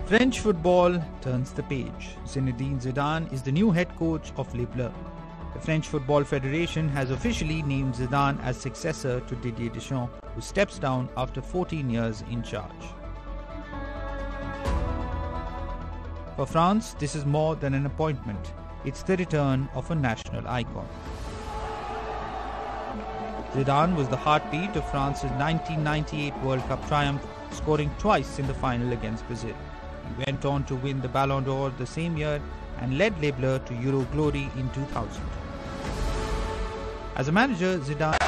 French football turns the page. Zinedine Zidane is the new head coach of Les Bleus. The French Football Federation has officially named Zidane as successor to Didier Deschamps, who steps down after 14 years in charge. For France, this is more than an appointment. It's the return of a national icon. Zidane was the heartbeat of France's 1998 World Cup triumph, scoring twice in the final against Brazil. He went on to win the Ballon d'Or the same year and led Les Bleus to Euro glory in 2000. As a manager, Zidane